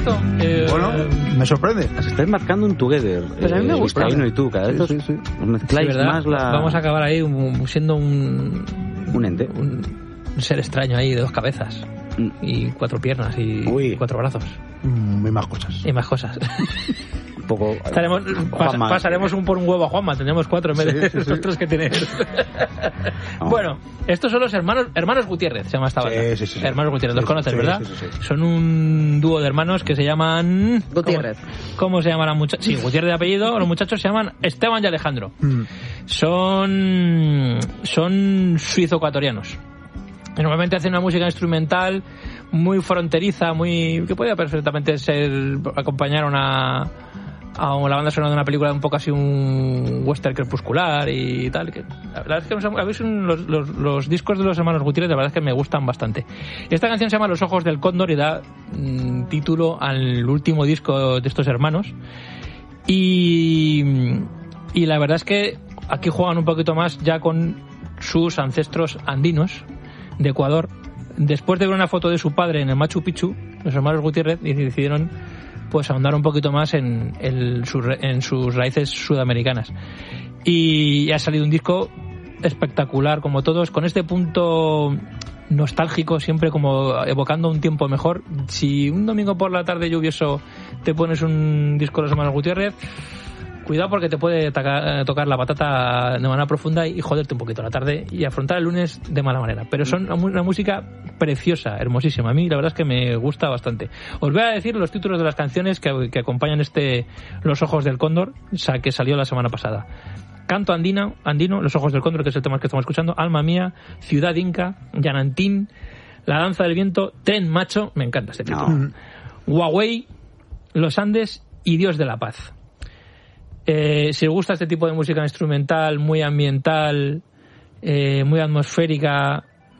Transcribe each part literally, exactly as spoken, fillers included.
esto? Eh, Bueno, me sorprende. Os estáis marcando un together. Pues a mí me eh, gusta. Vizcaíno y tú, cada vez Sí, os, sí, sí. os mezcláis sí, ¿verdad? más la... Vamos a acabar ahí un- siendo un, Un ente. un, un ser extraño ahí de dos cabezas Mm. y cuatro piernas y Uy. cuatro brazos Mm, y más cosas. y más cosas. Un poco... Estaremos, pas- Juanma. pasaremos un por un huevo a Juanma, tendremos cuatro en vez Sí, de sí, sí. los tres que tiene él. No. Bueno, estos son los hermanos hermanos Gutiérrez, se llama esta banda. Sí, sí, sí, sí. Hermanos Gutiérrez, los Sí, conoces, sí, ¿verdad? sí, sí, sí. Son un dúo de hermanos que se llaman... Gutiérrez. ¿Cómo, cómo se llaman los muchachos? Sí, Gutiérrez de apellido. Los muchachos se llaman Esteban y Alejandro. Mm. Son son suizo-ecuatorianos. Normalmente hacen una música instrumental muy fronteriza, muy que podría perfectamente ser acompañar a una a la banda sonora de una película un poco así un western crepuscular y tal. Que, la verdad es que a veces los, los, los discos de los hermanos Gutiérrez la verdad es que me gustan bastante. Esta canción se llama Los ojos del cóndor y da mm, título al último disco de estos hermanos. Y, y la verdad es que aquí juegan un poquito más ya con sus ancestros andinos de Ecuador. Después de ver una foto de su padre en el Machu Picchu, los hermanos Gutiérrez decidieron pues ahondar un poquito más en, el, sus, en sus raíces sudamericanas. Y ha salido un disco espectacular como todos, con este punto nostálgico, siempre como evocando un tiempo mejor. Si un domingo por la tarde lluvioso te pones un disco de los hermanos Gutiérrez, cuidado porque te puede taca, tocar la patata de manera profunda y joderte un poquito la tarde y afrontar el lunes de mala manera. Pero son una música preciosa, hermosísima. A mí la verdad es que me gusta bastante. Os voy a decir los títulos de las canciones que, que acompañan este Los ojos del cóndor, que salió la semana pasada. Canto andino, andino, Los ojos del cóndor, que es el tema que estamos escuchando, Alma mía, Ciudad Inca, Yanantín, La danza del viento, Tren macho, me encanta este título. No. Huawei, Los Andes y Dios de la paz. Eh, si os gusta este tipo de música instrumental, muy ambiental, eh, muy atmosférica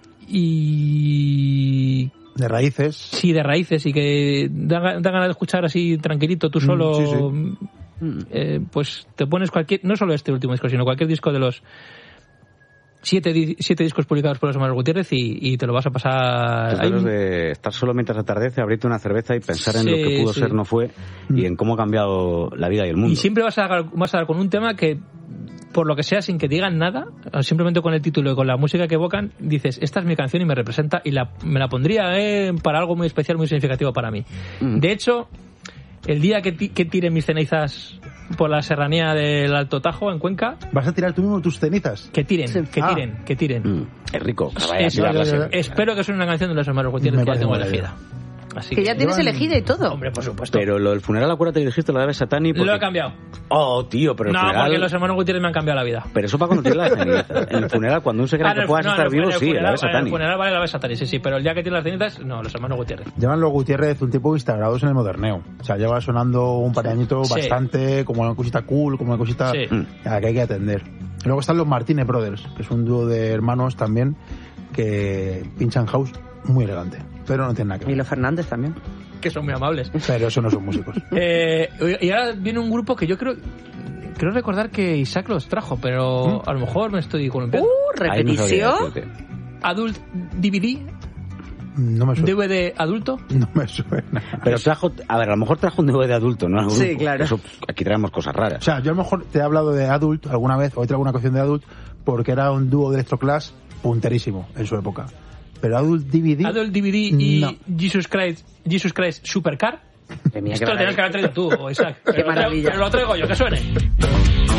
y... De raíces. Sí, de raíces y que da, da ganas de escuchar así tranquilito, tú solo... Mm, sí, sí. Eh, pues te pones cualquier... No solo este último disco, sino cualquier disco de los... Siete, di- siete discos publicados por los hermanos Gutiérrez y, y te lo vas a pasar... Estos Hay de los un- de estar solo mientras atardece, abrirte una cerveza y pensar en Sí, lo que pudo sí. ser, no fue, y en cómo ha cambiado la vida y el mundo. Y siempre vas a, dar, vas a dar con un tema que, por lo que sea, sin que digan nada, simplemente con el título y con la música que evocan, dices, esta es mi canción y me representa, y la, me la pondría eh, para algo muy especial, muy significativo para mí. Mm. De hecho, el día que, ti- que tire mis cenizas por la serranía del Alto Tajo, en Cuenca, ¿Vas a tirar tú mismo tus cenizas? que tiren, Sí. que Ah. tiren, que tiren. Mm, es rico. Vaya, Es- tirarlas, ya, ya, eh. ya. Espero que suene una canción de los hermanos Gutiérrez Me que ya parece tengo buena elegida. Así Que ya tienes Llevan- elegida y todo. Hombre, por supuesto. Pero lo del funeral, acuérdate que dijiste lo de Satani. Porque... Lo he cambiado. Oh, tío, pero el No, funeral... porque los hermanos Gutiérrez me han cambiado la vida. Pero eso para cuando tienes las cenizas. En el funeral, cuando uno se cree Ah, en que el- puedas no, estar en el- vivo, en el sí, la funeral- ves En el Satani. funeral vale la ves Satani, sí, sí, pero el día que tiene las cenizas, no, los hermanos Gutiérrez. Llevan los Gutiérrez un tiempo instalados en el moderneo. O sea, lleva sonando un par de añitos Sí. bastante, como una cosita cool, como una cosita Sí. a la que hay que atender. Y luego están los Martínez Brothers, que es un dúo de hermanos también que pinchan house muy elegante. Pero no tiene nada que ver. Milo Fernández también. Que son muy amables. Pero eso no son músicos. Eh, y ahora viene un grupo que yo creo... Creo recordar que Isaac los trajo, pero a lo mejor me estoy columpiando. Uh, Ahí no sabría repetición. decirte. Adult D V D, No me suena. D V D adulto. No me suena. Pero trajo... A ver, a lo mejor trajo un D V D adulto, ¿no? Al grupo. Sí, claro. Eso, aquí traemos cosas O raras. sea, yo a lo mejor te he hablado de Adult alguna vez, hoy traigo una canción de Adult, porque era un dúo de Electroclash punterísimo en su época. Pero Adult D V D... Adult D V D y No. Jesus Christ, Jesus Christ Supercar. Madre mía, qué Esto lo tenías que maravilla. haber traído tú, Isaac. Pero lo traigo- maravilla. Pero lo traigo yo, que suene.